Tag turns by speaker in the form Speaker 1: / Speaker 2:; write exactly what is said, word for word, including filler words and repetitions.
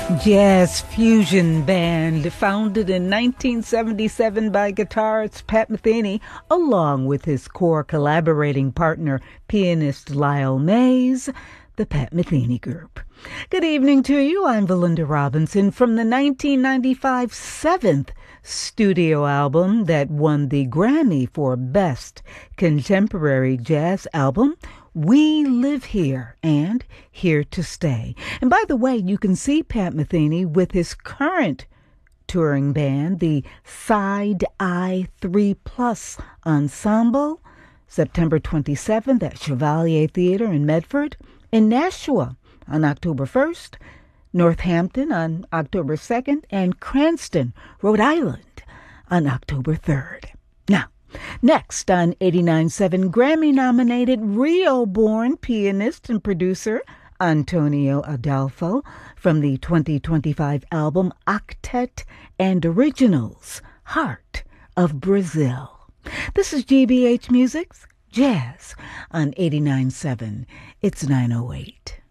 Speaker 1: Jazz fusion band founded in nineteen seventy-seven by guitarist Pat Metheny, along with his core collaborating partner, pianist Lyle Mays, the Pat Metheny Group. Good evening to you. I'm Belinda Robinson from the nineteen ninety-five seventh studio album that won the Grammy for Best Contemporary Jazz Album, We Live Here and Here to Stay. And by the way, you can see Pat Metheny with his current touring band, the Side Eye three Plus Ensemble, September twenty-seventh at Chevalier Theater in Medford, in Nashua on October first, Northampton on October second, and Cranston, Rhode Island on October third. Now, next on eighty-nine point seven, Grammy-nominated Rio-born pianist and producer Antonio Adolfo from the twenty twenty-five album Octet and Originals, Heart of Brazil. This is G B H Music's Jazz on eighty-nine point seven. It's nine oh eight.